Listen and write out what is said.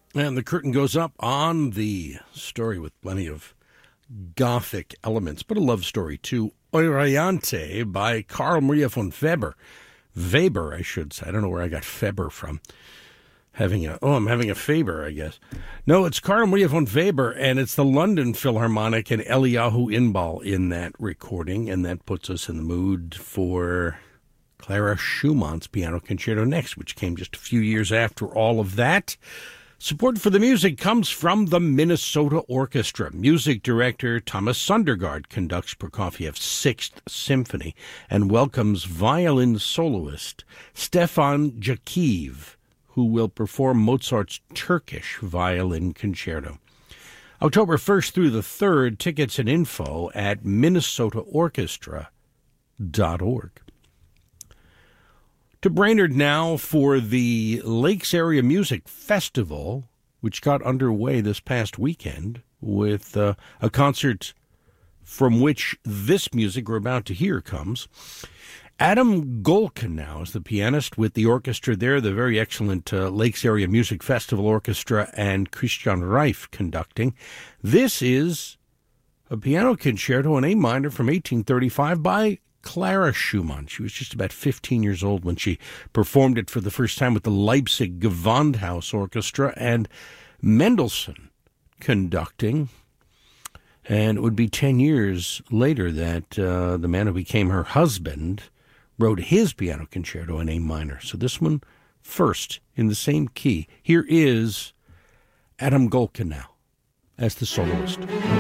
And the curtain goes up on the story with plenty of Gothic elements, but a love story too. Oriente by Carl Maria von Weber. Weber, I should say. I don't know where I got Weber from. I'm having a Faber, I guess. No, it's Carl Maria von Weber, and it's the London Philharmonic and Eliyahu Inbal in that recording, and that puts us in the mood for Clara Schumann's Piano Concerto next, which came just a few years after all of that. Support for the music comes from the Minnesota Orchestra. Music director Thomas Sundergaard conducts Prokofiev's Sixth Symphony and welcomes violin soloist Stefan Jakiv, who will perform Mozart's Turkish Violin Concerto. October 1st through the 3rd, tickets and info at minnesotaorchestra.org. To Brainerd now for the Lakes Area Music Festival, which got underway this past weekend with a concert from which this music we're about to hear comes. Adam Golkin now is the pianist with the orchestra there, the very excellent Lakes Area Music Festival Orchestra, and Christian Reif conducting. This is a piano concerto in A minor from 1835 by Clara Schumann. She was just about 15 years old when she performed it for the first time with the Leipzig Gewandhaus Orchestra, and Mendelssohn conducting. And it would be 10 years later that the man who became her husband wrote his piano concerto in A minor. So this one first in the same key. Here is Adam Golkin now as the soloist.